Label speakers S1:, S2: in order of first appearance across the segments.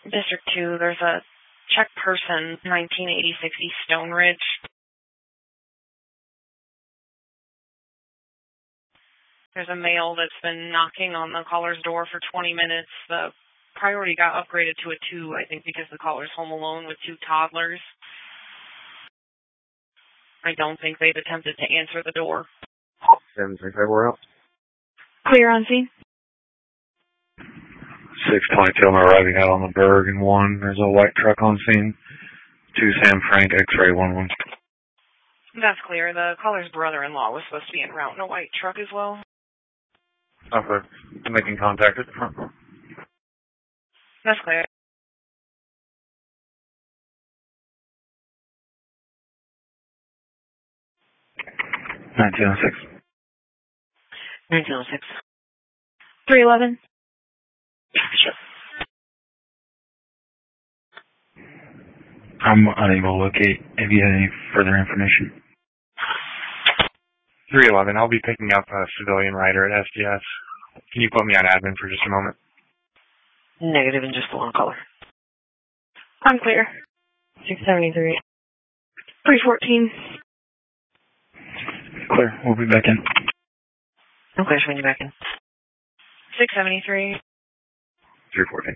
S1: District 2, there's a check person, 1986 East Stone Ridge. There's a male that's been knocking on the caller's door for 20 minutes. The priority got upgraded to a 2, I think, because the caller's home alone with 2 toddlers. I don't think they've attempted to answer the door.
S2: 735, we're out.
S1: Clear on scene.
S2: 622, I'm arriving out on the Bergen 1. There's a white truck on scene. 2 Sam Frank, X-ray 11.
S1: That's clear. The caller's brother-in-law was supposed to be en route in a white truck as well.
S2: Okay. I'm making contact at the front.
S1: That's clear.
S2: $1906.
S1: 1906. 311.
S2: Sure. I'm unable to locate. Have you had any further information?
S3: 311, I'll be picking up a civilian rider at SDS. Can you put me on admin for just a moment?
S1: Negative and just the one caller. I'm clear. 673. 314.
S2: Clear. We'll be back in.
S1: I'm clear when you're back in. 673.
S2: 314.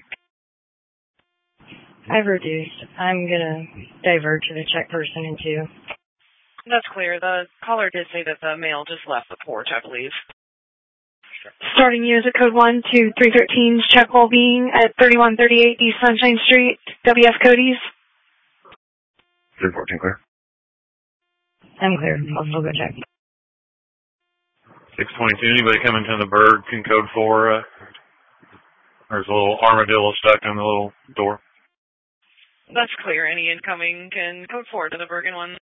S4: I've reduced. I'm going to divert to the check person in 2.
S1: That's clear. The caller did say that the male just left the porch, I believe.
S4: Starting you as a code 1 to 313's check well being at 3138 East Sunshine Street, WF Cody's.
S2: 314 clear.
S4: I'm clear. I'll still go check.
S2: 622, anybody coming to the Berg can code 4. There's a little armadillo stuck in the little door.
S1: That's clear. Any incoming can code 4 to the Bergen 1.